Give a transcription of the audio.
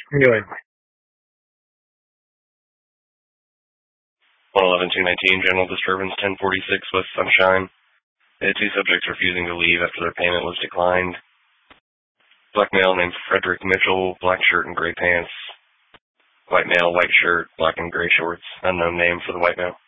Anyway, 111-219, general disturbance, 1046 West Sunshine. They had two subjects refusing to leave after their payment was declined. Black male named Frederick Mitchell, black shirt and gray pants. White male, white shirt, black and gray shorts. Unknown name for the white male.